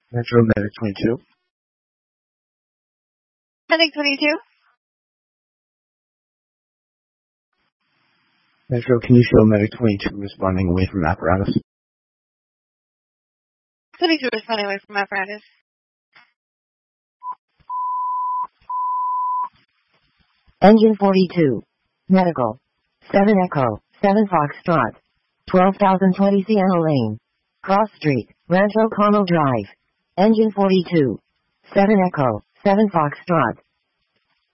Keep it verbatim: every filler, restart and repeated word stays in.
Metro Medic twenty-two. Medic twenty-two. Metro, can you show Medic twenty-two responding away from apparatus? twenty-two responding away from apparatus. Engine forty-two. Medical. seven Echo, seven Foxtrot. twelve thousand twenty Sienna Lane. Cross Street, Rancho Como Drive. Engine forty-two. seven Echo, seven Foxtrot.